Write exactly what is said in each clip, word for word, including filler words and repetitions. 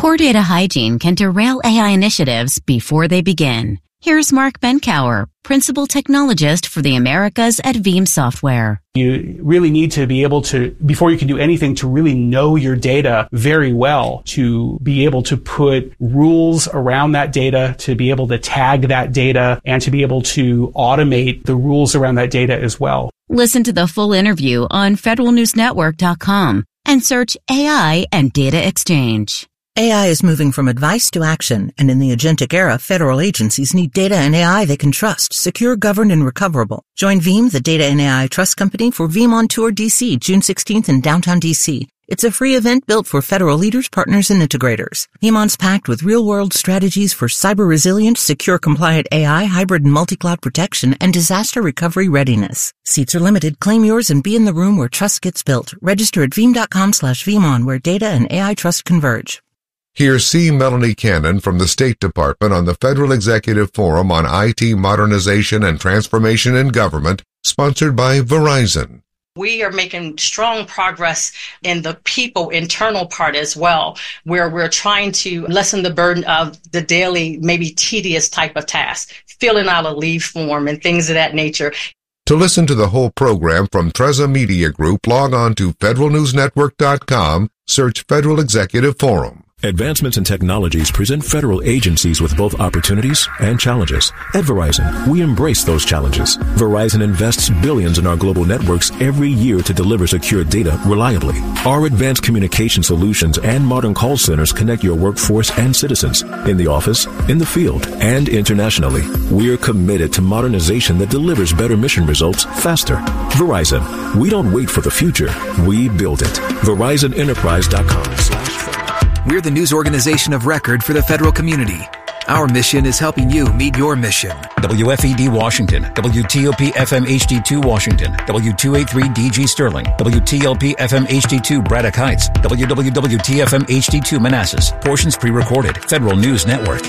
Poor data hygiene can derail A I initiatives before they begin. Here's Mark Benkower, Principal Technologist for the Americas at Veeam Software. You really need to be able to, before you can do anything, to really know your data very well, to be able to put rules around that data, to be able to tag that data, and to be able to automate the rules around that data as well. Listen to the full interview on federal news network dot com and search A I and Data Exchange. A I is moving from advice to action, and in the agentic era, federal agencies need data and A I they can trust, secure, governed, and recoverable. Join Veeam, the data and A I trust company, for Veeam on Tour D C, June sixteenth in downtown D C. It's a free event built for federal leaders, partners, and integrators. Veeamon's packed with real-world strategies for cyber-resilient, secure, compliant A I, hybrid and multi-cloud protection, and disaster recovery readiness. Seats are limited. Claim yours and be in the room where trust gets built. Register at veeam.com slash Veeamon, where data and A I trust converge. Here's C. Melanie Cannon from the State Department on the Federal Executive Forum on I T Modernization and Transformation in Government, sponsored by Verizon. We are making strong progress in the people internal part as well, where we're trying to lessen the burden of the daily, maybe tedious type of tasks, filling out a leave form and things of that nature. To listen to the whole program from Treza Media Group, log on to federal news network dot com, search Federal Executive Forum. Advancements in technologies present federal agencies with both opportunities and challenges. At Verizon, we embrace those challenges. Verizon invests billions in our global networks every year to deliver secure data reliably. Our advanced communication solutions and modern call centers connect your workforce and citizens in the office, in the field, and internationally. We're committed to modernization that delivers better mission results faster. Verizon, we don't wait for the future. We build it. Verizon Enterprise dot com slash We're the news organization of record for the federal community. Our mission is helping you meet your mission. W F E D Washington, W T O P F M H D two Washington, W two eighty-three D G Sterling, W T L P F M H D two Braddock Heights, W W W T F M H D two Manassas. Portions pre-recorded. Federal News Network.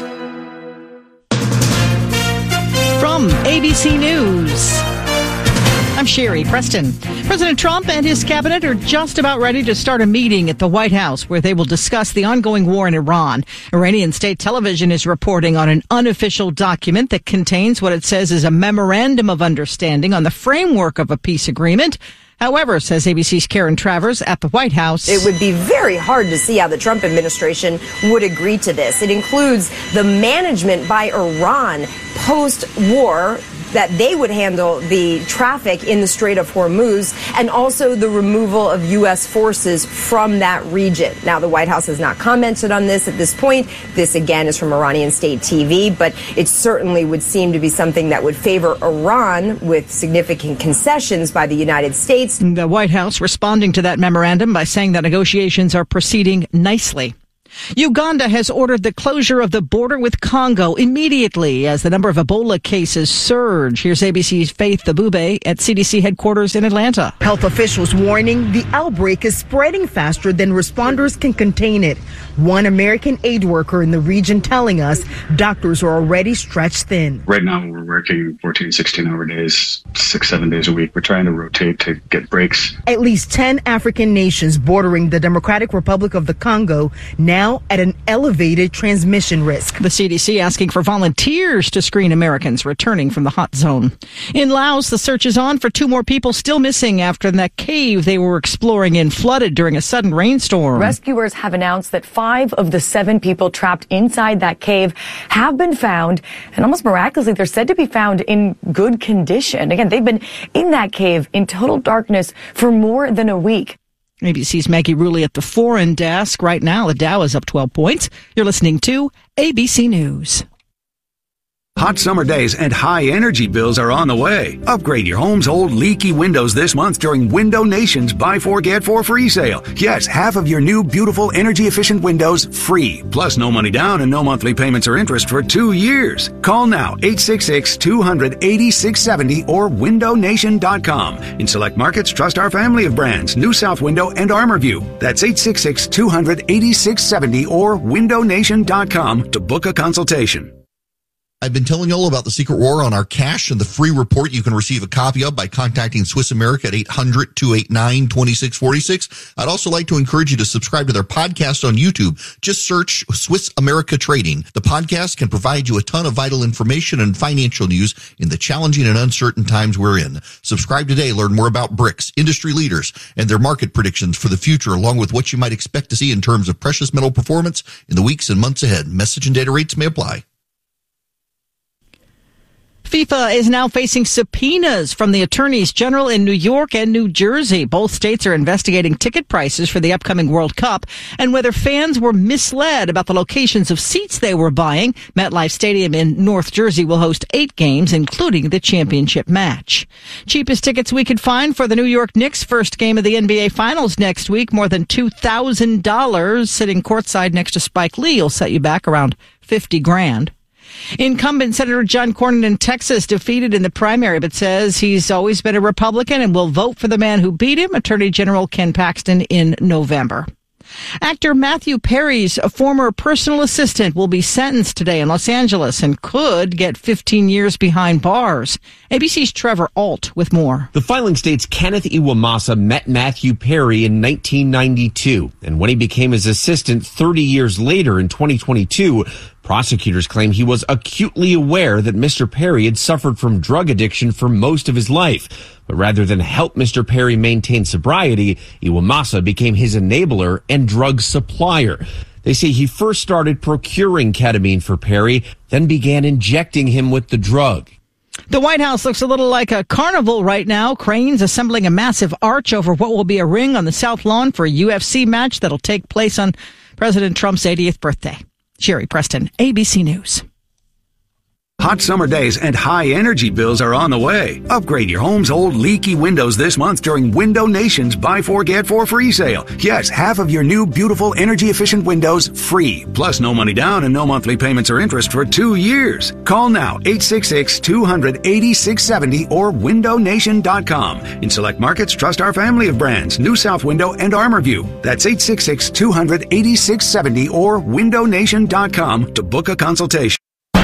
From A B C News, I'm Sherry Preston. President Trump and his cabinet are just about ready to start a meeting at the White House where they will discuss the ongoing war in Iran. Iranian state television is reporting on an unofficial document that contains what it says is a memorandum of understanding on the framework of a peace agreement. However, says A B C's Karen Travers at the White House, it would be very hard to see how the Trump administration would agree to this. It includes the management by Iran post-war, that they would handle the traffic in the Strait of Hormuz, and also the removal of U S forces from that region. Now, the White House has not commented on this at this point. This, again, is from Iranian state T V, but it certainly would seem to be something that would favor Iran with significant concessions by the United States. The White House responding to that memorandum by saying that negotiations are proceeding nicely. Uganda has ordered the closure of the border with Congo immediately as the number of Ebola cases surge. Here's A B C's Faith Abube at C D C headquarters in Atlanta. Health officials warning the outbreak is spreading faster than responders can contain it. One American aid worker in the region telling us doctors are already stretched thin. Right now we're working fourteen, sixteen hour days, six, seven days a week. We're trying to rotate to get breaks. At least ten African nations bordering the Democratic Republic of the Congo now at an elevated transmission risk. The C D C asking for volunteers to screen Americans returning from the hot zone. In Laos, the search is on for two more people still missing after that cave they were exploring in flooded during a sudden rainstorm. Rescuers have announced that five of the seven people trapped inside that cave have been found, and almost miraculously, they're said to be found in good condition. Again, they've been in that cave in total darkness for more than a week. A B C's Maggie Rulli at the foreign desk. Right now, the Dow is up twelve points. You're listening to A B C News. Hot summer days and high energy bills are on the way. Upgrade your home's old leaky windows this month during Window Nation's Buy Four Get Four free sale. Yes, half of your new beautiful energy efficient windows free. Plus no money down and no monthly payments or interest for two years. Call now eight six six, two hundred, eighty-six seventy or window nation dot com. In select markets, trust our family of brands, New South Window and ArmorView. That's eight six six, two hundred, eighty-six seventy or window nation dot com to book a consultation. I've been telling you all about the secret war on our cash and the free report you can receive a copy of by contacting Swiss America at eight hundred, two eight nine, two six four six. I'd also like to encourage you to subscribe to their podcast on YouTube. Just search Swiss America Trading. The podcast can provide you a ton of vital information and financial news in the challenging and uncertain times we're in. Subscribe today. Learn more about BRICS, industry leaders, and their market predictions for the future, along with what you might expect to see in terms of precious metal performance in the weeks and months ahead. Message and data rates may apply. FIFA is now facing subpoenas from the attorneys general in New York and New Jersey. Both states are investigating ticket prices for the upcoming World Cup and whether fans were misled about the locations of seats they were buying. MetLife Stadium in North Jersey will host eight games, including the championship match. Cheapest tickets we could find for the New York Knicks' first game of the N B A Finals next week, more than two thousand dollars. Sitting courtside next to Spike Lee will set you back around fifty grand. Incumbent Senator John Cornyn in Texas defeated in the primary, but says he's always been a Republican and will vote for the man who beat him, Attorney General Ken Paxton, in November. Actor Matthew Perry's former personal assistant will be sentenced today in Los Angeles and could get fifteen years behind bars. A B C's Trevor Alt with more. The filing states Kenneth Iwamasa met Matthew Perry in nineteen ninety-two, and when he became his assistant thirty years later in twenty twenty-two, prosecutors claim he was acutely aware that Mister Perry had suffered from drug addiction for most of his life. But rather than help Mister Perry maintain sobriety, Iwamasa became his enabler and drug supplier. They say he first started procuring ketamine for Perry, then began injecting him with the drug. The White House looks a little like a carnival right now. Cranes assembling a massive arch over what will be a ring on the South Lawn for a U F C match that'll take place on President Trump's eightieth birthday. Sherry Preston, A B C News. Hot summer days and high energy bills are on the way. Upgrade your home's old leaky windows this month during Window Nation's Buy Four Get Four free sale. Yes, half of your new beautiful energy efficient windows free. Plus no money down and no monthly payments or interest for two years. Call now, eight six six, two hundred, eighty-six seventy or window nation dot com. In select markets, trust our family of brands, New South Window and ArmorView. That's eight six six, two hundred, eighty-six seventy or window nation dot com to book a consultation.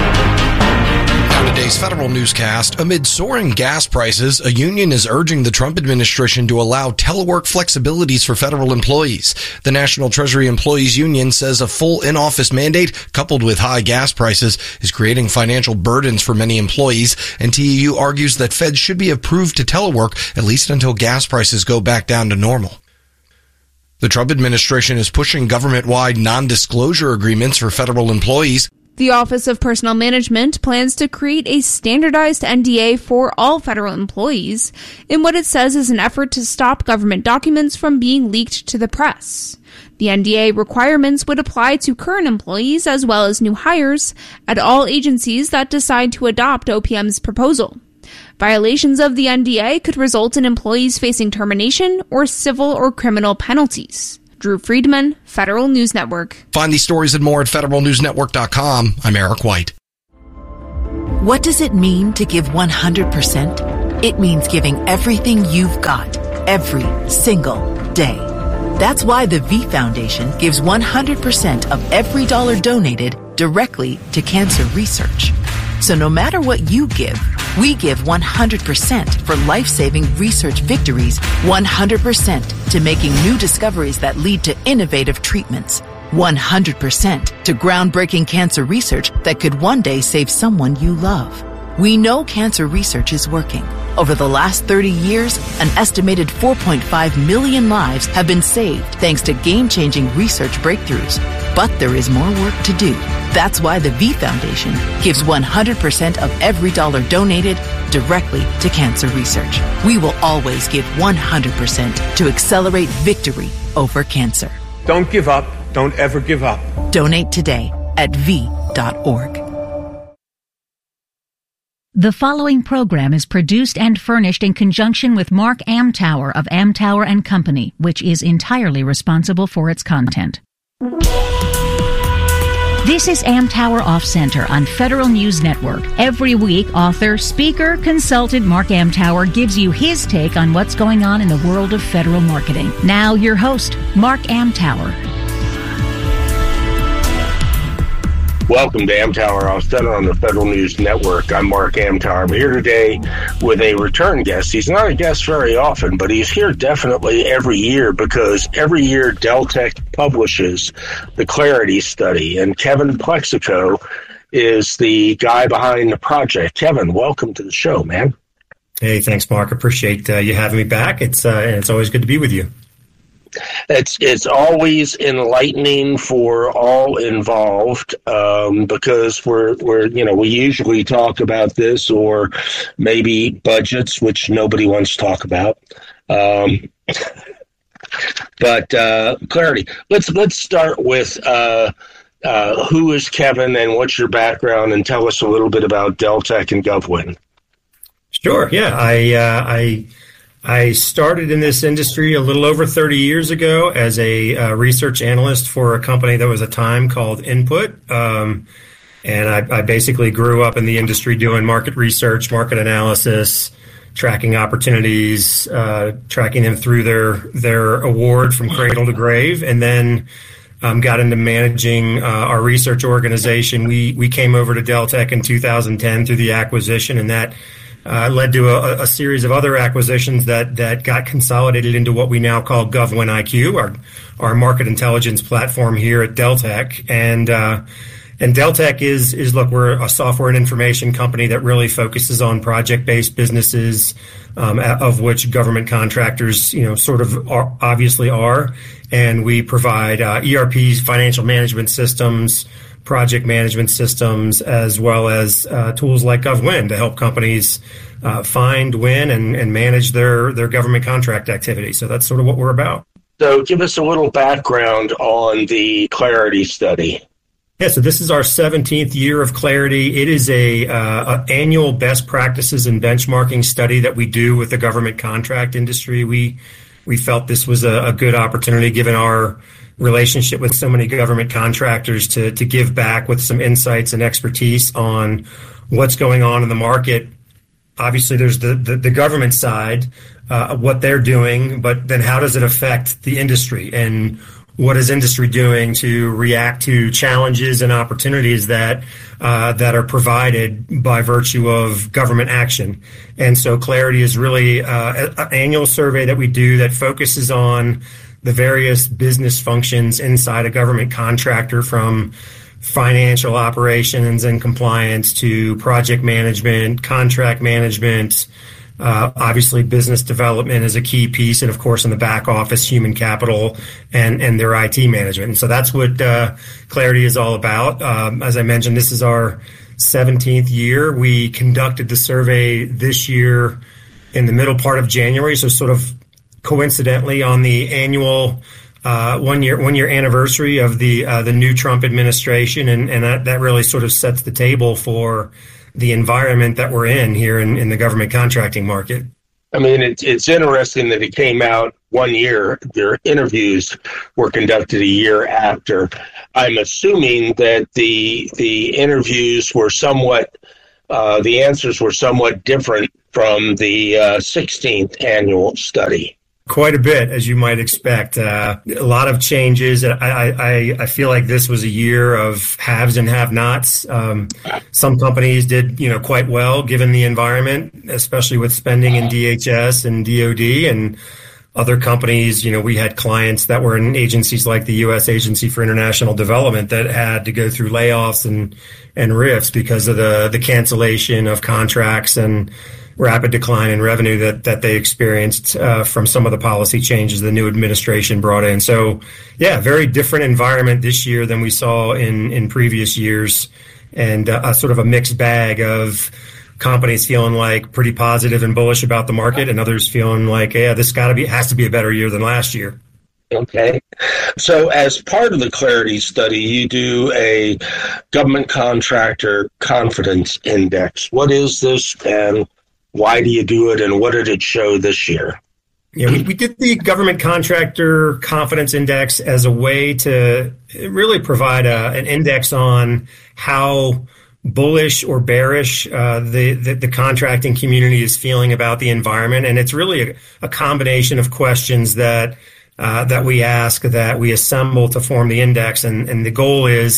Today's federal newscast. Amid soaring gas prices, a union is urging the Trump administration to allow telework flexibilities for federal employees. The National Treasury Employees Union says a full in-office mandate coupled with high gas prices is creating financial burdens for many employees, and T E U argues that feds should be approved to telework at least until gas prices go back down to normal. The Trump administration is pushing government-wide non-disclosure agreements for federal employees. The Office of Personnel Management plans to create a standardized N D A for all federal employees in what it says is an effort to stop government documents from being leaked to the press. The N D A requirements would apply to current employees as well as new hires at all agencies that decide to adopt O P M's proposal. Violations of the N D A could result in employees facing termination or civil or criminal penalties. Drew Friedman, Federal News Network. Find these stories and more at federal news network dot com. I'm Eric White. What does it mean to give one hundred percent? It means giving everything you've got, every single day. That's why the V Foundation gives one hundred percent of every dollar donated directly to cancer research. So no matter what you give, we give one hundred percent for life-saving research victories, one hundred percent to making new discoveries that lead to innovative treatments, one hundred percent to groundbreaking cancer research that could one day save someone you love. We know cancer research is working. Over the last thirty years, an estimated four point five million lives have been saved thanks to game-changing research breakthroughs. But there is more work to do. That's why the V Foundation gives one hundred percent of every dollar donated directly to cancer research. We will always give one hundred percent to accelerate victory over cancer. Don't give up. Don't ever give up. Donate today at v dot org. The following program is produced and furnished in conjunction with Mark Amtower of Amtower and Company, which is entirely responsible for its content. This is Amtower Off Center on Federal News Network. Every week, author, speaker, consultant Mark Amtower gives you his take on what's going on in the world of federal marketing. Now, your host, Mark Amtower. Welcome to Amtower Off Center on the Federal News Network. I'm Mark Amtower. I'm here today with a return guest. He's not a guest very often, but he's here definitely every year because every year Deltek publishes the Clarity Study, and Kevin Plexico is the guy behind the project. Kevin, welcome to the show, man. Hey, thanks, Mark. Appreciate uh, you having me back. It's uh, it's always good to be with you. It's it's always enlightening for all involved um, because we're we're you know we usually talk about this or maybe budgets, which nobody wants to talk about. Um, but uh, Clarity, let's let's start with uh, uh, who is Kevin and what's your background, and tell us a little bit about Deltek and GovWin. Sure. Yeah, I uh, I. I started in this industry a little over thirty years ago as a uh, research analyst for a company that was a time called Input. Um, and I, I basically grew up in the industry doing market research, market analysis, tracking opportunities, uh, tracking them through their, their award from cradle to grave, and then um, got into managing uh, our research organization. We, we came over to Deltek in two thousand ten through the acquisition, and that Uh, led to a, a series of other acquisitions that that got consolidated into what we now call GovWin I Q, our our market intelligence platform here at Deltek. And uh, and Deltek is is look, we're a software and information company that really focuses on project-based businesses, um, of which government contractors, you know, sort of are, obviously are. And we provide uh, E R Ps, financial management systems, project management systems, as well as uh, tools like GovWin to help companies uh, find, win, and, and manage their, their government contract activity. So that's sort of what we're about. So give us a little background on the Clarity Study. Yeah, so this is our seventeenth year of Clarity. It is a, uh, a annual best practices and benchmarking study that we do with the government contract industry. We we felt this was a, a good opportunity, given our relationship with so many government contractors, to to give back with some insights and expertise on what's going on in the market. Obviously, there's the, the, the government side, uh, what they're doing, but then how does it affect the industry? And what is industry doing to react to challenges and opportunities that uh, that are provided by virtue of government action? And so Clarity is really uh, an annual survey that we do that focuses on the various business functions inside a government contractor, from financial operations and compliance to project management, contract management. Uh, obviously, business development is a key piece, and of course, in the back office, human capital and, and their I T management. And so that's what uh, Clarity is all about. Um, as I mentioned, this is our seventeenth year. We conducted the survey this year in the middle part of January, so sort of coincidentally on the annual uh, one year one year anniversary of the uh, the new Trump administration, and, and that, that really sort of sets the table for the environment that we're in here in, in the government contracting market. I mean, it's it's interesting that it came out one year. Their interviews were conducted a year after. I'm assuming that the the interviews were somewhat, uh, the answers were somewhat different from the uh, sixteenth annual study. Quite a bit, as you might expect. Uh, a lot of changes. I, I, I feel like this was a year of haves and have-nots. Um, some companies did, you know, quite well given the environment, especially with spending in D H S and D O D, and other companies, you know, we had clients that were in agencies like the U S Agency for International Development that had to go through layoffs and and rifts because of the the cancellation of contracts and rapid decline in revenue that that they experienced uh, from some of the policy changes the new administration brought in. So, yeah, very different environment this year than we saw in, in previous years, and uh, a sort of a mixed bag of companies feeling like pretty positive and bullish about the market, and others feeling like, yeah, this got to be has to be a better year than last year. Okay. So as part of the Clarity Study, you do a government contractor confidence index. What is this, and why do you do it, and what did it show this year? Yeah, we, we did the Government Contractor Confidence Index as a way to really provide a, an index on how bullish or bearish uh, the, the, the contracting community is feeling about the environment. And it's really a, a combination of questions that uh, that we ask, that we assemble to form the index. And, and the goal is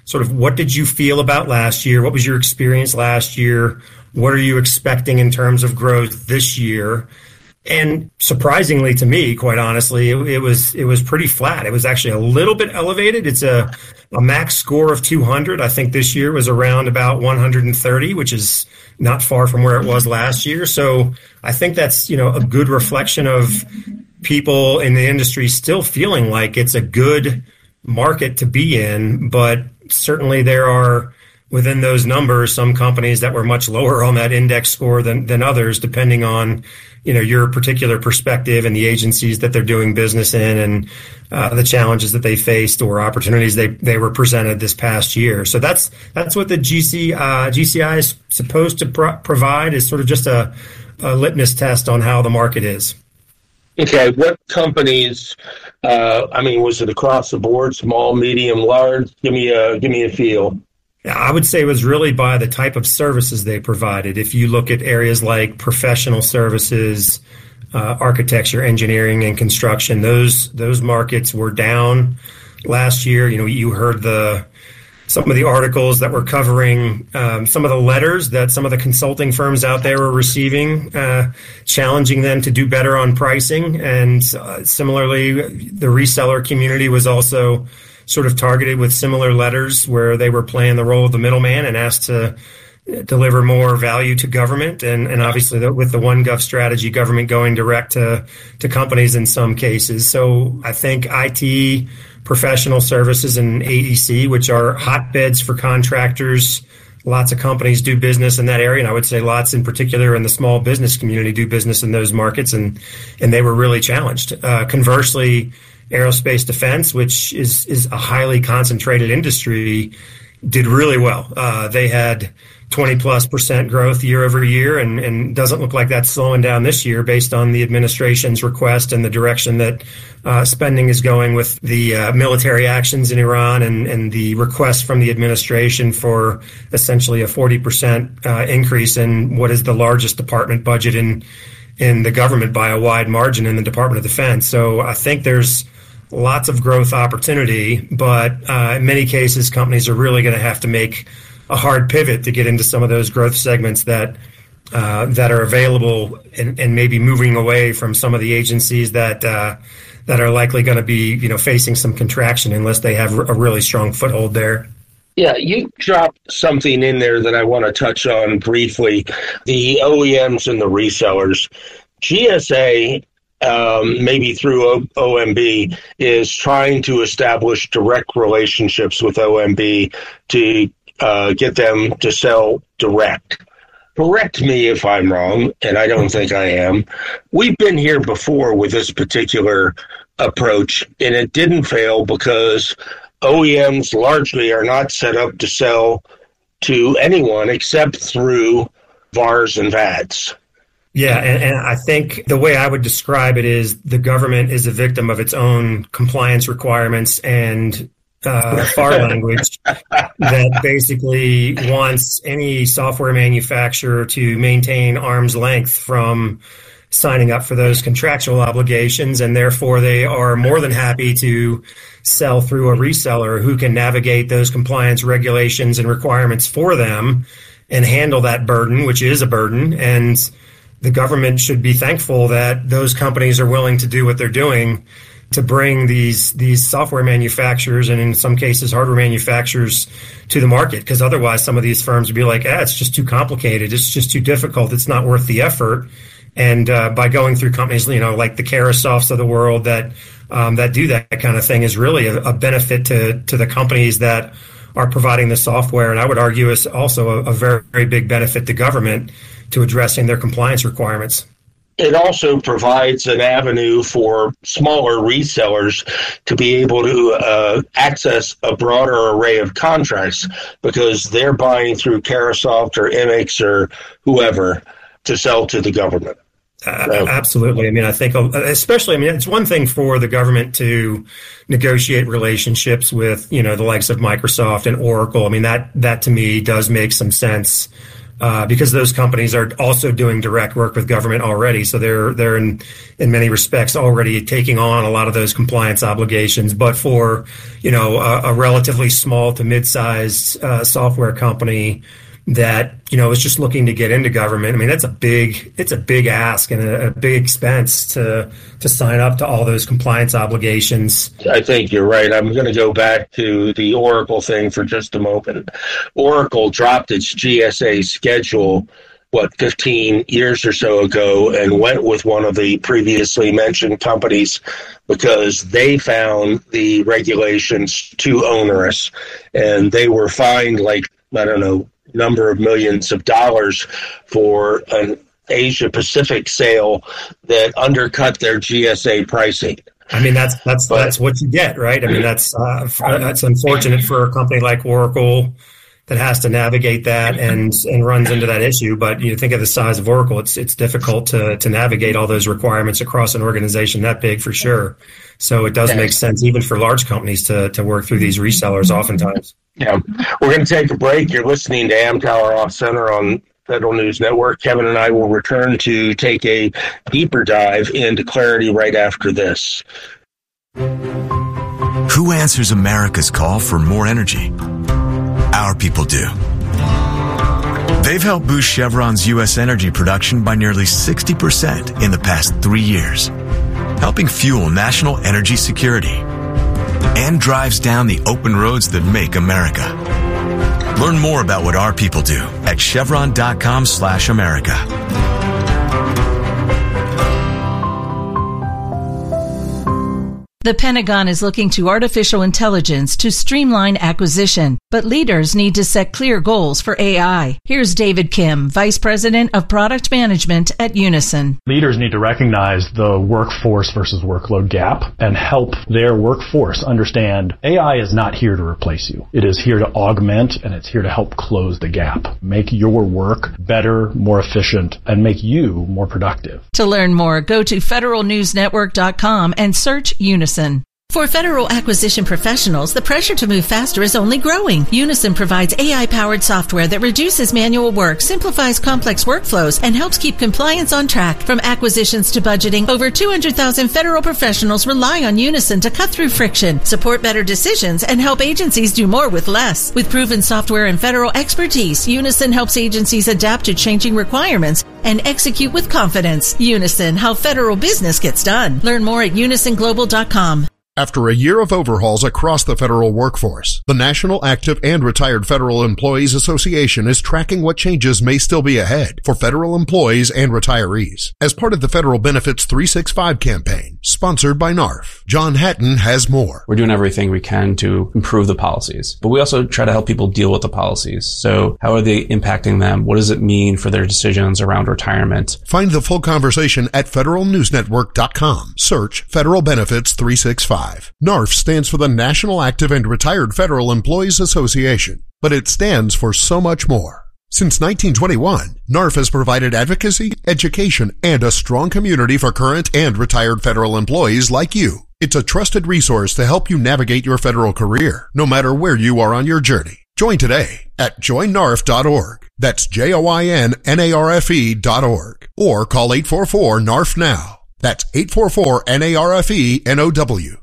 sort of what did you feel about last year? What was your experience last year? What are you expecting in terms of growth this year? And surprisingly to me, quite honestly, it, it was it was pretty flat. It was actually a little bit elevated. It's a, a max score of two hundred. I think this year was around about one hundred thirty, which is not far from where it was last year. So I think that's, you know, a good reflection of people in the industry still feeling like it's a good market to be in. But certainly there are, within those numbers, some companies that were much lower on that index score than, than others, depending on, you know, your particular perspective and the agencies that they're doing business in and uh, the challenges that they faced or opportunities they, they were presented this past year. So that's that's what the G C uh, G C I is supposed to pro- provide is sort of just a, a litmus test on how the market is. Okay, what companies? Uh, I mean, was it across the board, small, medium, large? Give me a give me a feel. I would say it was really by the type of services they provided. If you look at areas like professional services, uh, architecture, engineering, and construction, those those markets were down last year. You know, you heard the some of the articles that were covering um, some of the letters that some of the consulting firms out there were receiving, uh, challenging them to do better on pricing. And uh, similarly, the reseller community was also sort of targeted with similar letters where they were playing the role of the middleman and asked to deliver more value to government. And, and obviously the, with the OneGov strategy, government going direct to, to companies in some cases. So I think I T, professional services, and A E C, which are hotbeds for contractors, lots of companies do business in that area. And I would say lots in particular in the small business community do business in those markets. And, and they were really challenged. Uh, conversely, aerospace defense, which is, is a highly concentrated industry, did really well. Uh, they had twenty plus percent growth year over year, and, and doesn't look like that's slowing down this year based on the administration's request and the direction that uh, spending is going with the uh, military actions in Iran and, and the request from the administration for essentially a forty percent uh, increase in what is the largest department budget in in the government by a wide margin in the Department of Defense. So I think there's lots of growth opportunity, but uh, in many cases, companies are really going to have to make a hard pivot to get into some of those growth segments that uh, that are available, and, and maybe moving away from some of the agencies that uh, that are likely going to be, you know, facing some contraction unless they have a really strong foothold there. Yeah, you dropped something in there that I want to touch on briefly. The O E Ms and the resellers. G S A, um, maybe through O M B, is trying to establish direct relationships with O M B to uh, get them to sell direct. Correct me if I'm wrong, and I don't think I am. We've been here before with this particular approach, and it didn't fail because O E Ms largely are not set up to sell to anyone except through V A Rs and V A Ds. Yeah, and, and I think the way I would describe it is the government is a victim of its own compliance requirements and uh, F A R language that basically wants any software manufacturer to maintain arm's length from signing up for those contractual obligations, and therefore they are more than happy to sell through a reseller who can navigate those compliance regulations and requirements for them and handle that burden, which is a burden. And the government should be thankful that those companies are willing to do what they're doing to bring these these software manufacturers and in some cases hardware manufacturers to the market, because otherwise some of these firms would be like, ah, it's just too complicated, it's just too difficult, it's not worth the effort. And uh, by going through companies, you know, like the Carasofts of the world that um, that do that kind of thing is really a, a benefit to to the companies that are providing the software. And I would argue is also a, a very, very big benefit to government to addressing their compliance requirements. It also provides an avenue for smaller resellers to be able to uh, access a broader array of contracts because they're buying through Carasoft or M X or whoever to sell to the government. Uh, absolutely. I mean, I think especially, I mean, it's one thing for the government to negotiate relationships with, you know, the likes of Microsoft and Oracle. I mean, that, that to me does make some sense uh, because those companies are also doing direct work with government already. So they're they're in in many respects already taking on a lot of those compliance obligations. But for, you know, a, a relatively small to mid-sized uh, software company that, you know, is just looking to get into government, I mean, that's a big, it's a big ask and a, a big expense to to sign up to all those compliance obligations. I think you're right. I'm going to go back to the Oracle thing for just a moment. Oracle dropped its G S A schedule, what, fifteen years or so ago, and went with one of the previously mentioned companies because they found the regulations too onerous, and they were fined like, I don't know, number of millions of dollars for an Asia Pacific sale that undercut their G S A pricing. I mean, that's that's but, that's what you get, right? I mean, that's uh, that's unfortunate for a company like Oracle that has to navigate that and and runs into that issue. But you think of the size of Oracle, it's it's difficult to to navigate all those requirements across an organization that big for sure. So it does make sense even for large companies to to work through these resellers oftentimes. Yeah, we're going to take a break. You're listening to Amtower Off Center on Federal News Network. Kevin and I will return to take a deeper dive into clarity right after this. Who answers America's call for more energy? Our people do. They've helped boost Chevron's U S energy production by nearly sixty percent in the past three years, helping fuel national energy security, and drives down the open roads that make America. Learn more about what our people do at chevron.com slash America. The Pentagon is looking to artificial intelligence to streamline acquisition, but leaders need to set clear goals for A I. Here's David Kim, Vice President of Product Management at Unison. Leaders need to recognize the workforce versus workload gap and help their workforce understand A I is not here to replace you. It is here to augment, and it's here to help close the gap, make your work better, more efficient, and make you more productive. To learn more, go to federal news network dot com and search Unison. For federal acquisition professionals, the pressure to move faster is only growing. Unison provides A I-powered software that reduces manual work, simplifies complex workflows, and helps keep compliance on track. From acquisitions to budgeting, over two hundred thousand federal professionals rely on Unison to cut through friction, support better decisions, and help agencies do more with less. With proven software and federal expertise, Unison helps agencies adapt to changing requirements and execute with confidence. Unison, how federal business gets done. Learn more at unison global dot com. After a year of overhauls across the federal workforce, the National Active and Retired Federal Employees Association is tracking what changes may still be ahead for federal employees and retirees as part of the Federal Benefits three sixty-five campaign, sponsored by N A R F. John Hatton has more. We're doing everything we can to improve the policies, but we also try to help people deal with the policies. So how are they impacting them? What does it mean for their decisions around retirement? Find the full conversation at federal news network dot com. Search Federal Benefits three sixty-five. N A R F stands for the National Active and Retired Federal Employees Association, but it stands for so much more. Since nineteen twenty-one, N A R F has provided advocacy, education, and a strong community for current and retired federal employees like you. It's a trusted resource to help you navigate your federal career, no matter where you are on your journey. Join today at join N A R F dot org. That's J O I N N A R F E dot org. Or call eight four four N A R F now. That's eight four four N A R F E N O W.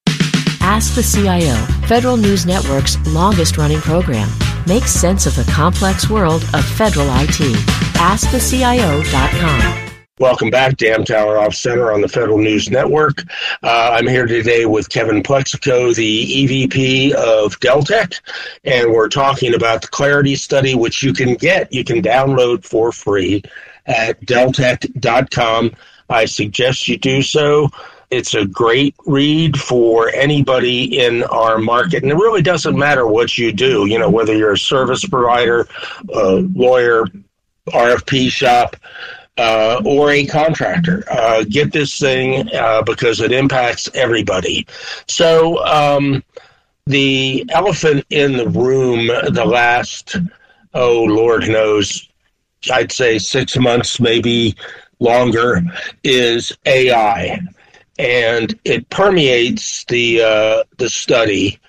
Ask the C I O, Federal News Network's longest-running program. Make sense of the complex world of federal I T. ask the C I O dot com. Welcome back to Amtower Off Center on the Federal News Network. Uh, I'm here today with Kevin Plexico, the E V P of Deltek, and we're talking about the Clarity Study, which you can get, you can download for free at deltek dot com. I suggest you do so. It's a great read for anybody in our market, and it really doesn't matter what you do, you know, whether you're a service provider, a lawyer, R F P shop, uh, or a contractor. Uh, get this thing uh, because it impacts everybody. So um, the elephant in the room the last, oh, Lord knows, I'd say six months, maybe longer, is A I. And it permeates the uh, the study.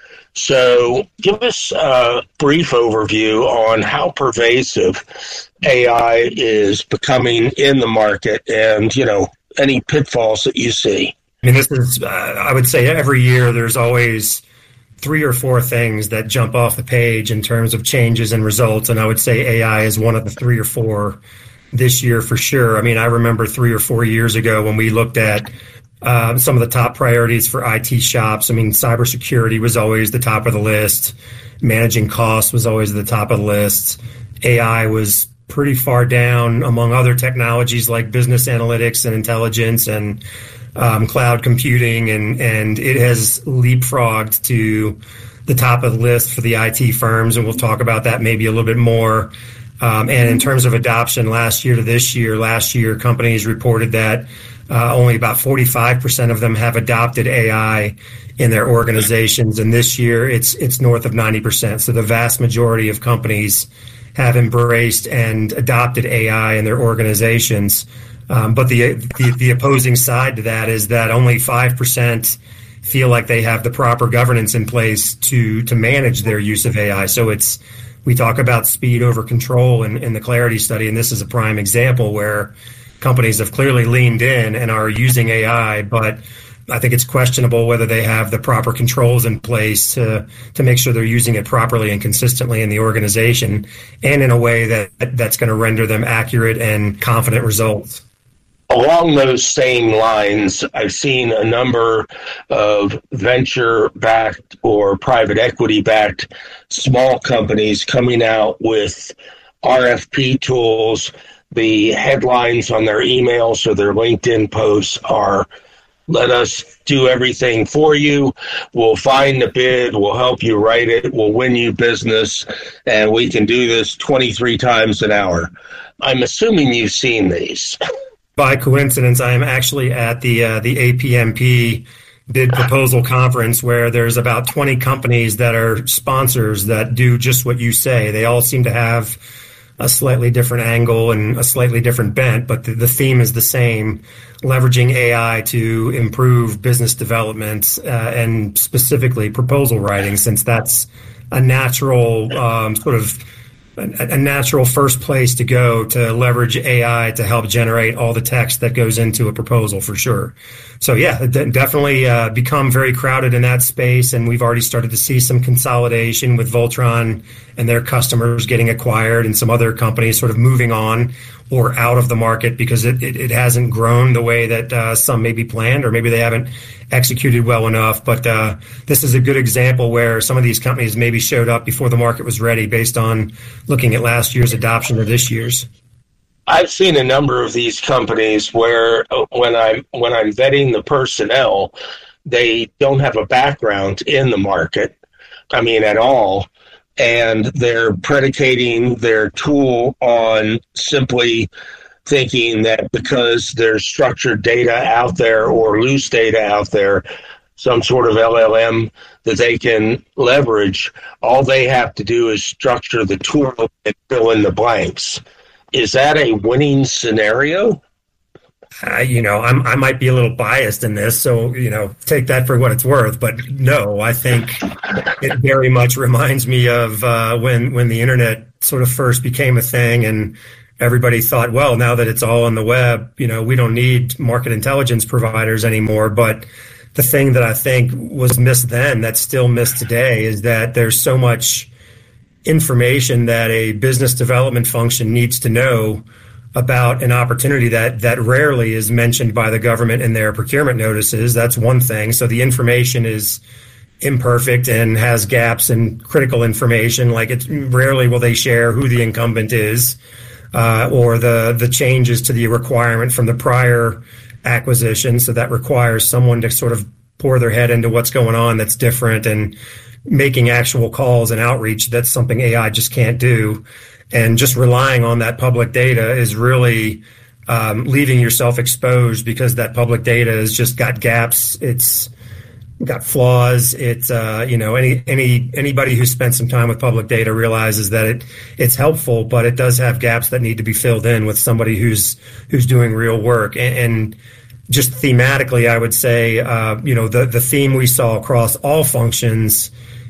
So give us a brief overview on how pervasive A I is becoming in the market and, you know, any pitfalls that you see. I mean, this is, uh, I would say every year there's always three or four things that jump off the page in terms of changes and results. And I would say A I is one of the three or four this year for sure. I mean, I remember three or four years ago when we looked at uh, some of the top priorities for I T shops. I mean, cybersecurity was always the top of the list. Managing costs was always at the top of the list. A I was pretty far down among other technologies like business analytics and intelligence and um, cloud computing. And, and it has leapfrogged to the top of the list for the I T firms. And we'll talk about that maybe a little bit more. Um, and in terms of adoption, last year to this year, last year, companies reported that uh, only about forty-five percent of them have adopted A I in their organizations. And this year, it's it's north of ninety percent. So the vast majority of companies have embraced and adopted A I in their organizations. Um, but the, the the opposing side to that is that only five percent feel like they have the proper governance in place to to manage their use of A I. So it's we talk about speed over control in, in the Clarity study, and this is a prime example where companies have clearly leaned in and are using A I, but I think it's questionable whether they have the proper controls in place to to make sure they're using it properly and consistently in the organization and in a way that that's going to render them accurate and confident results. Along those same lines, I've seen a number of venture-backed or private equity-backed small companies coming out with R F P tools. The headlines on their emails or their LinkedIn posts are, let us do everything for you. We'll find the bid. We'll help you write it. We'll win you business. And we can do this twenty-three times an hour. I'm assuming you've seen these. By coincidence, I am actually at the uh, the A P M P bid proposal conference where there's about twenty companies that are sponsors that do just what you say. They all seem to have a slightly different angle and a slightly different bent, but the, the theme is the same, leveraging A I to improve business development uh, and specifically proposal writing, since that's a natural um, sort of a natural first place to go to leverage A I to help generate all the text that goes into a proposal for sure. So yeah, definitely uh, become very crowded in that space. And we've already started to see some consolidation with Voltron and their customers getting acquired and some other companies sort of moving on or out of the market because it, it, it hasn't grown the way that uh, some maybe planned, or maybe they haven't executed well enough. But uh, this is a good example where some of these companies maybe showed up before the market was ready based on looking at last year's adoption or this year's. I've seen a number of these companies where when I'm when I'm vetting the personnel, they don't have a background in the market, I mean, at all. And they're predicating their tool on simply thinking that because there's structured data out there or loose data out there, some sort of L L M that they can leverage, all they have to do is structure the tool and fill in the blanks. Is that a winning scenario? Uh, you know, I'm, I might be a little biased in this, so, you know, take that for what it's worth. But no, I think it very much reminds me of uh, when when the internet sort of first became a thing and everybody thought, well, now that it's all on the web, you know, we don't need market intelligence providers anymore. But the thing that I think was missed then that's still missed today is that there's so much information that a business development function needs to know about an opportunity that that rarely is mentioned by the government in their procurement notices. That's one thing. So the information is imperfect and has gaps in critical information. Like it's rarely will they share who the incumbent is uh, or the the changes to the requirement from the prior acquisition. So that requires someone to sort of pour their head into what's going on that's different and making actual calls and outreach. That's something A I just can't do. And just relying on that public data is really um, leaving yourself exposed because that public data has just got gaps. It's got flaws. It's uh, you know any any anybody who spent some time with public data realizes that it it's helpful, but it does have gaps that need to be filled in with somebody who's who's doing real work. And, and just thematically, I would say uh, you know the the theme we saw across all functions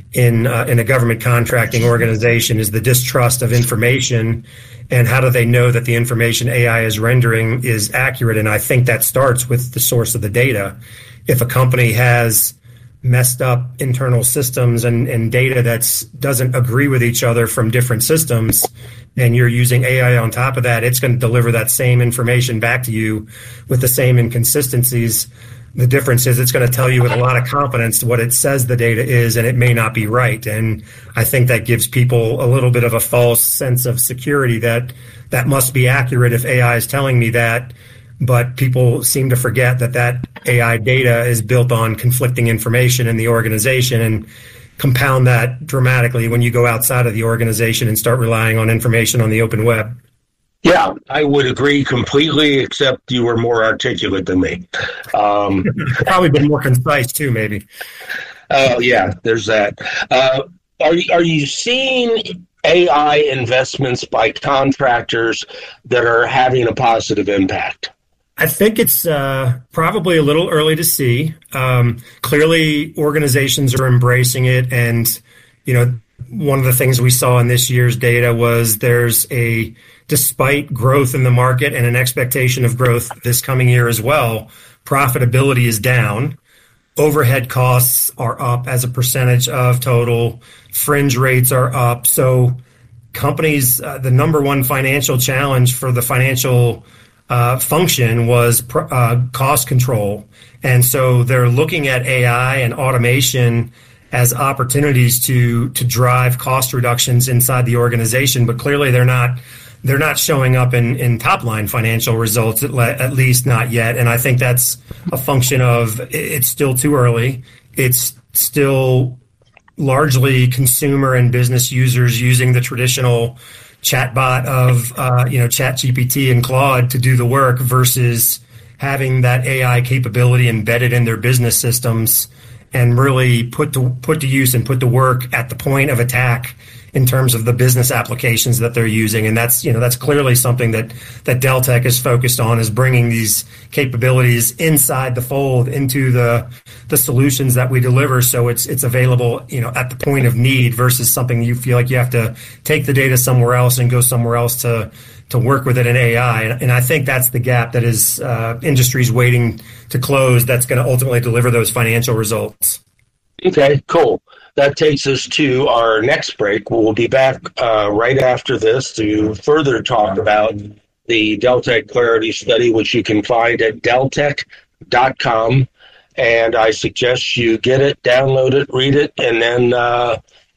in uh, in a government contracting organization is the distrust of information, and how do they know that the information A I is rendering is accurate? And I think that starts with the source of the data. If a company has messed up internal systems and, and data that doesn't agree with each other from different systems, and you're using A I on top of that, it's going to deliver that same information back to you with the same inconsistencies. The difference is it's going to tell you with a lot of confidence what it says the data is, and it may not be right. And I think that gives people a little bit of a false sense of security that that must be accurate if A I is telling me that. But people seem to forget that that A I data is built on conflicting information in the organization, and compound that dramatically when you go outside of the organization and start relying on information on the open web. Yeah, I would agree completely, except you were more articulate than me. Um, Probably been more concise too, maybe. Oh, uh, yeah, there's that. Uh, are, are you seeing A I investments by contractors that are having a positive impact? I think it's uh, probably a little early to see. Um, clearly, organizations are embracing it. And, you know, one of the things we saw in this year's data was there's a, despite growth in the market and an expectation of growth this coming year as well, profitability is down. Overhead costs are up as a percentage of total. Fringe rates are up. So companies, uh, the number one financial challenge for the financial uh, function was pr- uh, cost control. And so they're looking at A I and automation as opportunities to to drive cost reductions inside the organization. But clearly they're not they're not showing up in, in top line financial results, at, le- at least not yet. And I think that's a function of it's still too early. It's still largely consumer and business users using the traditional chatbot of, uh, you know, ChatGPT and Claude to do the work versus having that A I capability embedded in their business systems and really put to put to use and put to work at the point of attack in terms of the business applications that they're using. And that's, you know, that's clearly something that, that Deltek is focused on, is bringing these capabilities inside the fold into the, the solutions that we deliver. So it's, it's available, you know, at the point of need versus something you feel like you have to take the data somewhere else and go somewhere else to, to work with it in A I. And, and I think that's the gap that is, uh, industry's waiting to close. That's going to ultimately deliver those financial results. Okay, cool. That takes us to our next break. We'll be back uh, right after this to further talk about the Deltek Clarity Study, which you can find at deltek dot com. And I suggest you get it, download it, read it, and then uh,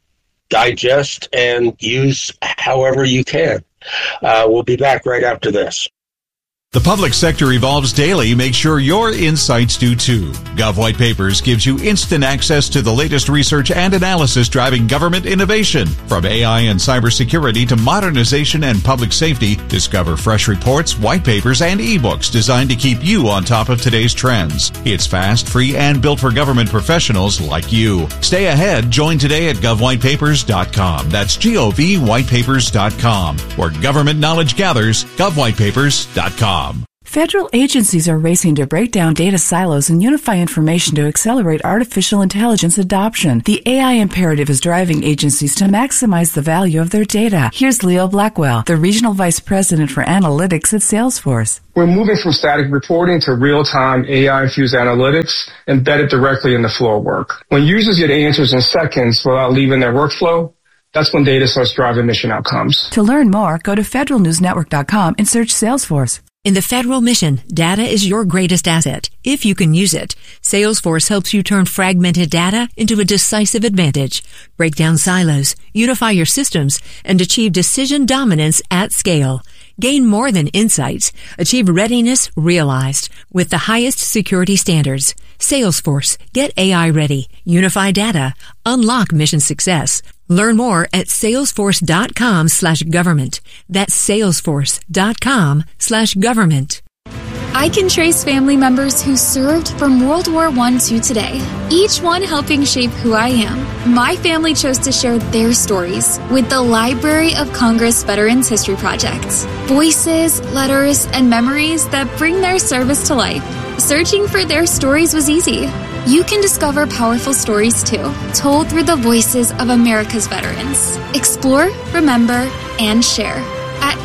digest and use however you can. Uh, we'll be back right after this. The public sector evolves daily. Make sure your insights do too. Gov White Papers gives you instant access to the latest research and analysis driving government innovation. From A I and cybersecurity to modernization and public safety, discover fresh reports, white papers, and ebooks designed to keep you on top of today's trends. It's fast, free, and built for government professionals like you. Stay ahead. Join today at gov white papers dot com. That's G O V white papers dot com. Where government knowledge gathers, gov white papers dot com. Federal agencies are racing to break down data silos and unify information to accelerate artificial intelligence adoption. The A I imperative is driving agencies to maximize the value of their data. Here's Leo Blackwell, the Regional Vice President for Analytics at Salesforce. We're moving from static reporting to real-time A I-infused analytics embedded directly in the flow of work. When users get answers in seconds without leaving their workflow, that's when data starts driving mission outcomes. To learn more, go to federal news network dot com and search Salesforce. In the federal mission, data is your greatest asset, if you can use it. Salesforce helps you turn fragmented data into a decisive advantage. Break down silos, unify your systems, and achieve decision dominance at scale. Gain more than insights. Achieve readiness realized with the highest security standards. Salesforce. Get A I ready. Unify data. Unlock mission success. Learn more at salesforce.com slash government. That's salesforce.com slash government. I can trace family members who served from World War One to today, each one helping shape who I am. My family chose to share their stories with the Library of Congress Veterans History Project. Voices, letters, and memories that bring their service to life. Searching for their stories was easy. You can discover powerful stories too, told through the voices of America's veterans. Explore, remember, and share at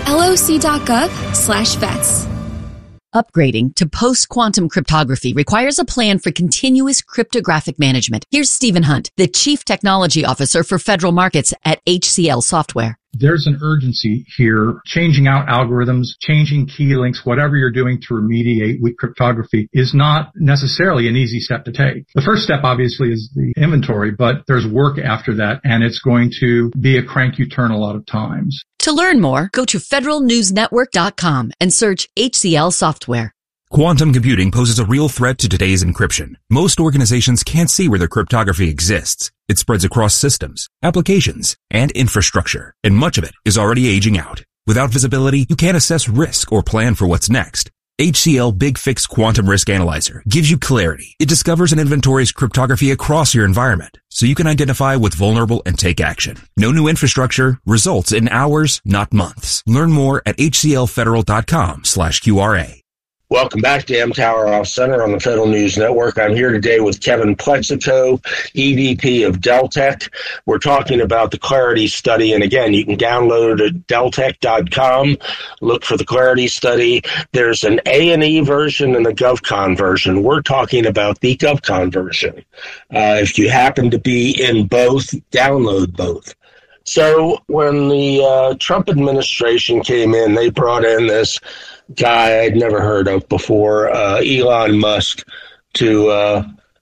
loc.gov slash vets. Upgrading to post-quantum cryptography requires a plan for continuous cryptographic management. Here's Stephen Hunt, the Chief Technology Officer for Federal Markets at H C L Software. There's an urgency here. Changing out algorithms, changing key links, whatever you're doing to remediate weak cryptography is not necessarily an easy step to take. The first step, obviously, is the inventory, but there's work after that, and it's going to be a crank you turn a lot of times. To learn more, go to federal news network dot com and search H C L Software. Quantum computing poses a real threat to today's encryption. Most organizations can't see where their cryptography exists. It spreads across systems, applications, and infrastructure, and much of it is already aging out. Without visibility, you can't assess risk or plan for what's next. H C L Big Fix Quantum Risk Analyzer gives you clarity. It discovers and inventories cryptography across your environment, so you can identify what's vulnerable and take action. No new infrastructure, results in hours, not months. Learn more at h c l federal dot com slash Q R A. Welcome back to mTower Off Center on the Federal News Network. I'm here today with Kevin Plexico, E V P of Deltek. We're talking about the Clarity Study, and again, you can download it at deltek dot com. Look for the Clarity Study. There's an A and E version and a GovCon version. We're talking about the GovCon version. Uh, if you happen to be in both, download both. So when the uh, Trump administration came in, they brought in this guy I'd never heard of before, uh, Elon Musk, to uh,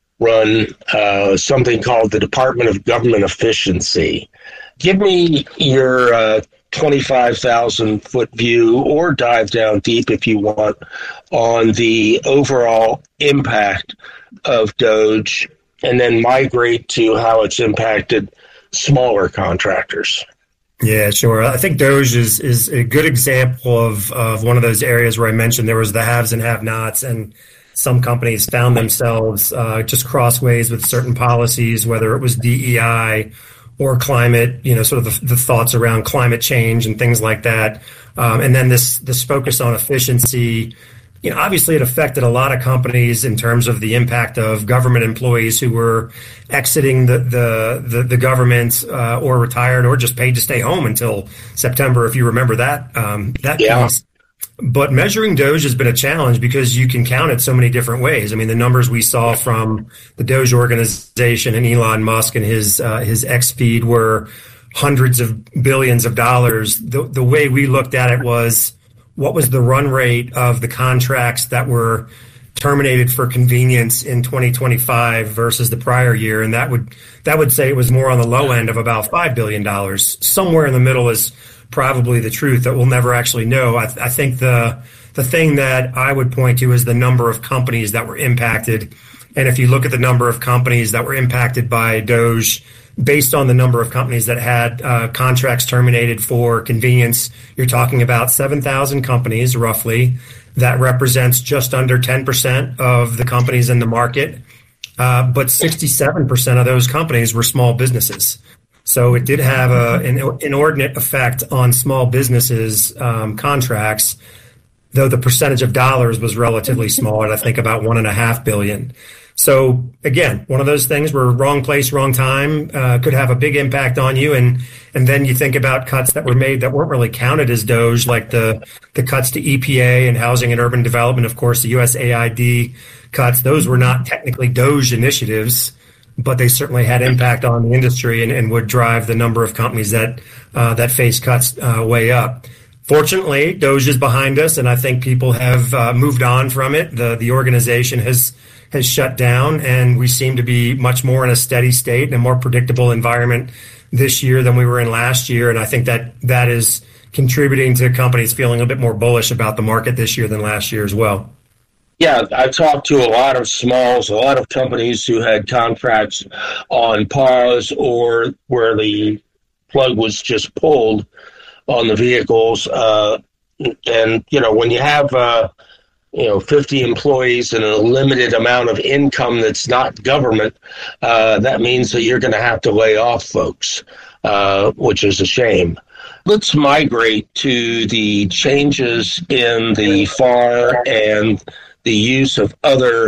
run uh, something called the Department of Government Efficiency. Give me your uh, twenty-five thousand foot view, or dive down deep if you want, on the overall impact of DOGE, and then migrate to how it's impacted smaller contractors. Yeah, sure. I think DOGE is, is a good example of, of one of those areas where I mentioned there was the haves and have-nots, and some companies found themselves uh, just crossways with certain policies, whether it was D E I or climate, you know, sort of the, the thoughts around climate change and things like that. Um, and then this this focus on efficiency. You know, obviously it affected a lot of companies in terms of the impact of government employees who were exiting the the the, the government uh, or retired or just paid to stay home until September, if you remember that um, that yeah. piece. But measuring DOGE has been a challenge because you can count it so many different ways. I mean, the numbers we saw from the DOGE organization and Elon Musk and his uh, his X feed were hundreds of billions of dollars. The the way we looked at it was, what was the run rate of the contracts that were terminated for convenience in twenty twenty-five versus the prior year? And that would that would say it was more on the low end of about five billion dollars. Somewhere in the middle is probably the truth that we'll never actually know. I, th- I think the the thing that I would point to is the number of companies that were impacted. And if you look at the number of companies that were impacted by DOGE, based on the number of companies that had uh, contracts terminated for convenience, you're talking about seven thousand companies, roughly. That represents just under ten percent of the companies in the market. Uh, but sixty-seven percent of those companies were small businesses. So it did have a, an inordinate effect on small businesses' um, contracts, though the percentage of dollars was relatively small, at I think about one and a half billion. So again, one of those things where wrong place, wrong time uh, could have a big impact on you. And and then you think about cuts that were made that weren't really counted as DOGE, like the, the cuts to E P A and housing and urban development, of course, the U S A I D cuts. Those were not technically DOGE initiatives, but they certainly had impact on the industry and, and would drive the number of companies that uh, that face cuts uh, way up. Fortunately, DOGE is behind us, and I think people have uh, moved on from it. The the organization has has shut down, and we seem to be much more in a steady state and a more predictable environment this year than we were in last year. And I think that that is contributing to companies feeling a bit more bullish about the market this year than last year as well. Yeah, I talked to a lot of smalls, a lot of companies who had contracts on pause or where the plug was just pulled on the vehicles. Uh, and, you know, when you have, uh, you know, fifty employees and a limited amount of income that's not government, uh, that means that you're going to have to lay off folks, uh, which is a shame. Let's migrate to the changes in the F A R and the use of other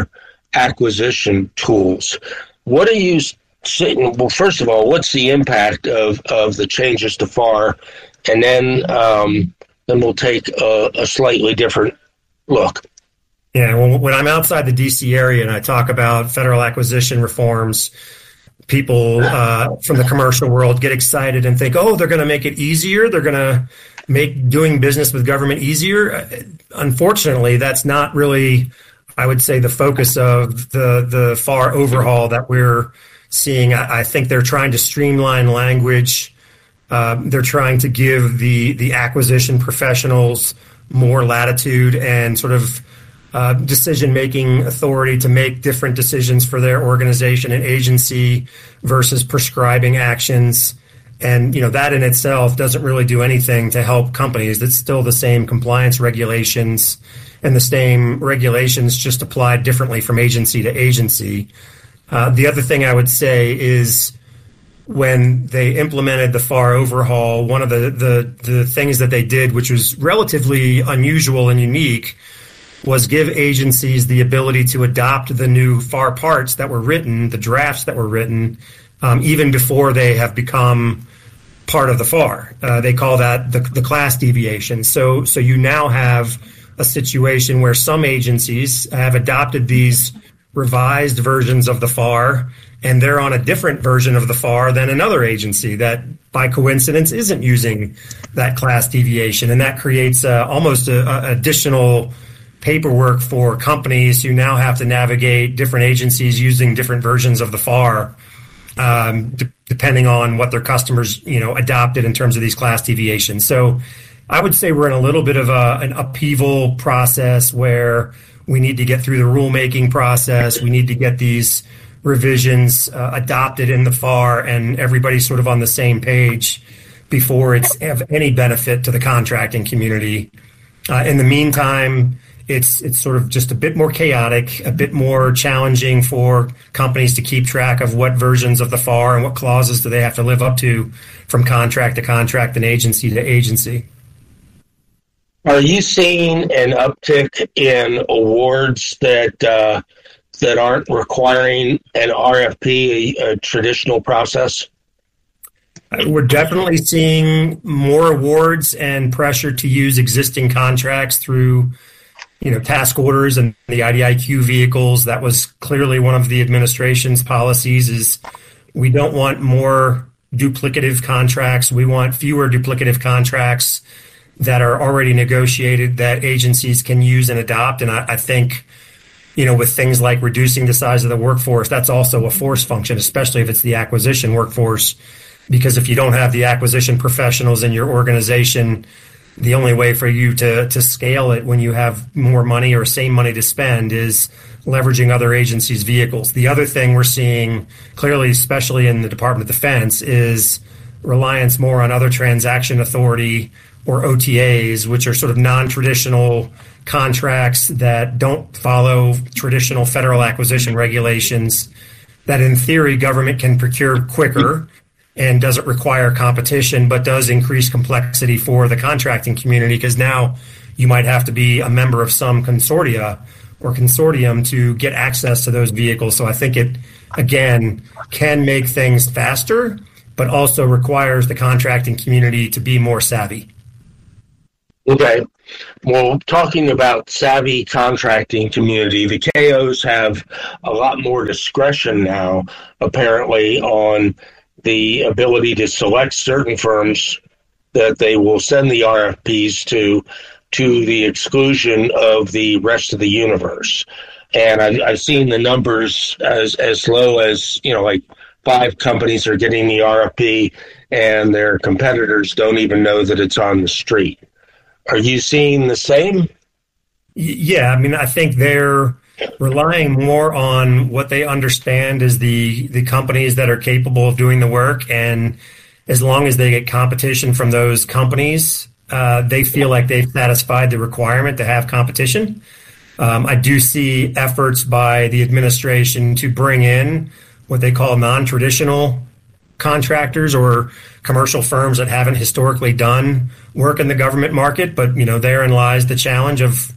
acquisition tools. What are you seeing? Well, first of all, what's the impact of, of the changes to F A R? And then um, then we'll take a, a slightly different look. Yeah, well, when I'm outside the D C area and I talk about federal acquisition reforms, people uh, from the commercial world get excited and think, oh, they're going to make it easier. They're going to make doing business with government easier. Unfortunately, that's not really, I would say, the focus of the, the F A R overhaul that we're seeing. I, I think they're trying to streamline language. Uh, they're trying to give the, the acquisition professionals more latitude and sort of uh, decision-making authority to make different decisions for their organization and agency versus prescribing actions. And, you know, that in itself doesn't really do anything to help companies. It's still the same compliance regulations and the same regulations just applied differently from agency to agency. Uh, the other thing I would say is when they implemented the F A R overhaul, one of the, the, the things that they did, which was relatively unusual and unique, was give agencies the ability to adopt the new F A R parts that were written, the drafts that were written, um, even before they have become part of the F A R. Uh, they call that the, the class deviation. So, so you now have a situation where some agencies have adopted these revised versions of the F A R, and they're on a different version of the F A R than another agency that, by coincidence, isn't using that class deviation. And that creates uh, almost a, a additional paperwork for companies who now have to navigate different agencies using different versions of the F A R, um, d- depending on what their customers, you know, adopted in terms of these class deviations. So I would say we're in a little bit of a, an upheaval process where we need to get through the rulemaking process. We need to get these revisions uh, adopted in the F A R and everybody's sort of on the same page before it's of any benefit to the contracting community. Uh, in the meantime, it's it's sort of just a bit more chaotic, a bit more challenging for companies to keep track of what versions of the F A R and what clauses do they have to live up to from contract to contract and agency to agency. Are you seeing an uptick in awards that uh, that aren't requiring an R F P, a, a traditional process? We're definitely seeing more awards and pressure to use existing contracts through, you know, task orders and the I D I Q vehicles. That was clearly one of the administration's policies is we don't want more duplicative contracts. We want fewer duplicative contracts that are already negotiated that agencies can use and adopt. And I, I think, you know, with things like reducing the size of the workforce, that's also a force function, especially if it's the acquisition workforce. Because if you don't have the acquisition professionals in your organization, the only way for you to, to scale it when you have more money or same money to spend is leveraging other agencies' vehicles. The other thing we're seeing clearly, especially in the Department of Defense, is reliance more on other transaction authority or O T As, which are sort of non-traditional contracts that don't follow traditional federal acquisition regulations, that in theory government can procure quicker and doesn't require competition, but does increase complexity for the contracting community because now you might have to be a member of some consortia or consortium to get access to those vehicles. So I think it, again, can make things faster, but also requires the contracting community to be more savvy. Okay. Well, talking about savvy contracting community, the K Os have a lot more discretion now, apparently, on the ability to select certain firms that they will send the R F Ps to, to the exclusion of the rest of the universe. And I, I've seen the numbers as, as low as, you know, like five companies are getting the R F P and their competitors don't even know that it's on the street. Are you seeing the same? Yeah, I mean, I think they're relying more on what they understand as the, the companies that are capable of doing the work. And as long as they get competition from those companies, uh, they feel like they've satisfied the requirement to have competition. Um, I do see efforts by the administration to bring in what they call non-traditional contractors or commercial firms that haven't historically done work in the government market. But, you know, therein lies the challenge of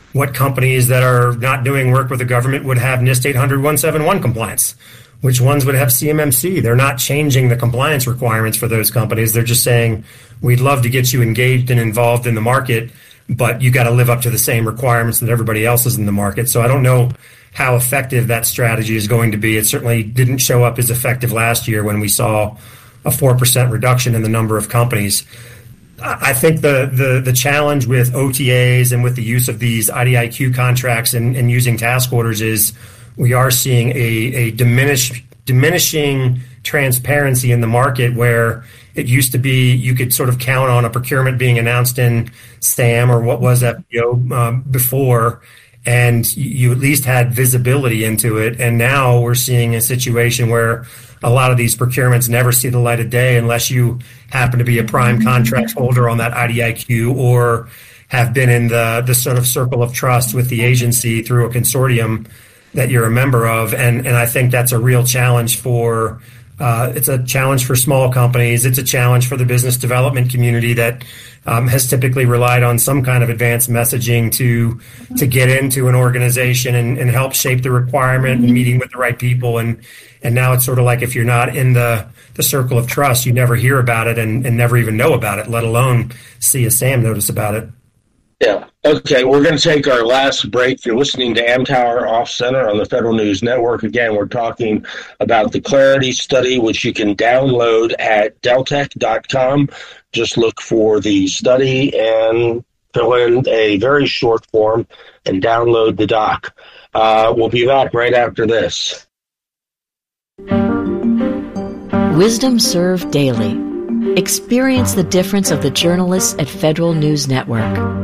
what companies that are not doing work with the government would have NIST eight hundred one seventy-one compliance, which ones would have C M M C. They're not changing the compliance requirements for those companies. They're just saying, we'd love to get you engaged and involved in the market, but you got to live up to the same requirements that everybody else is in the market. So I don't know how effective that strategy is going to be. It certainly didn't show up as effective last year when we saw a four percent reduction in the number of companies. I think the, the, the challenge with O T As and with the use of these I D I Q contracts and, and using task orders is we are seeing a, a diminish, diminishing transparency in the market, where it used to be you could sort of count on a procurement being announced in SAM or what was F B O um, before, and you at least had visibility into it. And now we're seeing a situation where a lot of these procurements never see the light of day unless you happen to be a prime contract holder on that I D I Q or have been in the, the sort of circle of trust with the agency through a consortium that you're a member of. And, and I think that's a real challenge for, uh, it's a challenge for small companies. It's a challenge for the business development community that um, has typically relied on some kind of advanced messaging to, to get into an organization and, and help shape the requirement and meeting with the right people. And, and now it's sort of like if you're not in the, the circle of trust, you never hear about it and, and never even know about it, let alone see a SAM notice about it. Yeah. Okay, we're going to take our last break. You're listening to Amtower Off Center on the Federal News Network. Again, we're talking about the Clarity Study, which you can download at Deltek dot com. Just look for the study and fill in a very short form and download the doc. Uh, we'll be back right after this. Wisdom Served Daily. Experience the difference of the journalists at Federal News Network.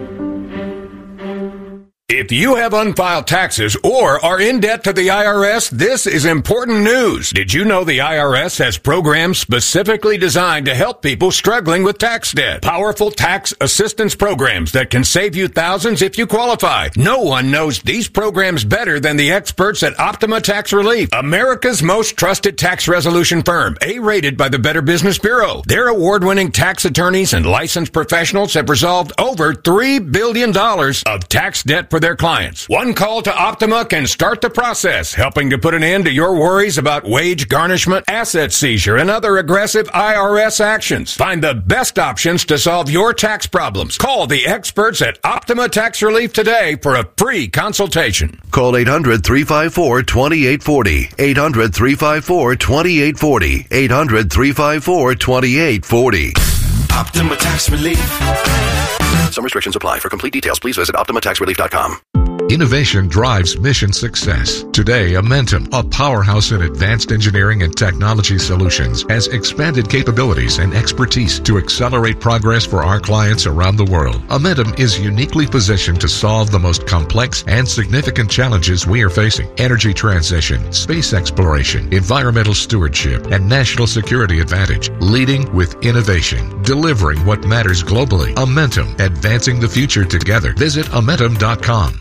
If you have unfiled taxes or are in debt to the I R S, this is important news. Did you know the I R S has programs specifically designed to help people struggling with tax debt? Powerful tax assistance programs that can save you thousands if you qualify. No one knows these programs better than the experts at Optima Tax Relief, America's most trusted tax resolution firm, A-rated by the Better Business Bureau. Their award-winning tax attorneys and licensed professionals have resolved over three billion dollars of tax debt for their clients. One call to Optima can start the process, helping to put an end to your worries about wage garnishment, asset seizure, and other aggressive I R S actions. Find the best options to solve your tax problems. Call the experts at Optima Tax Relief today for a free consultation. Call eight hundred, three five four, two eight four zero. eight hundred, three five four, two eight four zero. eight hundred, three five four, two eight four zero. Optima Tax Relief. Some restrictions apply. For complete details, please visit Optima Tax Relief dot com. Innovation drives mission success. Today, Amentum, a powerhouse in advanced engineering and technology solutions, has expanded capabilities and expertise to accelerate progress for our clients around the world. Amentum is uniquely positioned to solve the most complex and significant challenges we are facing: energy transition, space exploration, environmental stewardship, and national security advantage. Leading with innovation, delivering what matters globally. Amentum, advancing the future together. Visit Amentum dot com.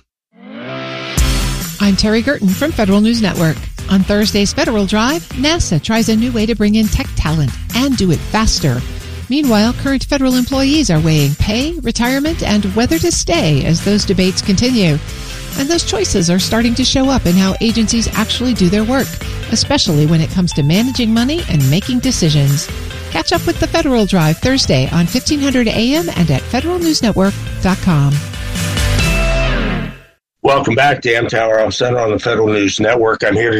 I'm Terry Gerton from Federal News Network. On Thursday's Federal Drive, NASA tries a new way to bring in tech talent and do it faster. Meanwhile, current federal employees are weighing pay, retirement, and whether to stay as those debates continue. And those choices are starting to show up in how agencies actually do their work, especially when it comes to managing money and making decisions. Catch up with the Federal Drive Thursday on fifteen hundred A M and at Federal News Network dot com. Welcome back to Amtower Off Center on the Federal News Network. I'm here